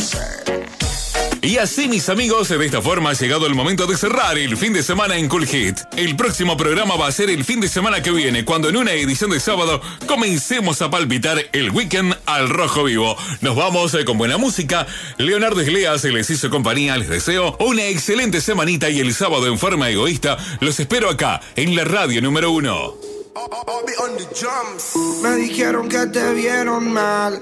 Y así, mis amigos, de esta forma ha llegado el momento de cerrar el fin de semana en Cool Hit. El próximo programa va a ser el fin de semana que viene, cuando en una edición de sábado comencemos a palpitar el weekend al rojo vivo. Nos vamos con buena música. Leonardo Iglesias les hizo compañía. Les deseo una excelente semanita y el sábado, en forma egoísta, los espero acá, en la radio número 1. Me dijeron que te vieron mal,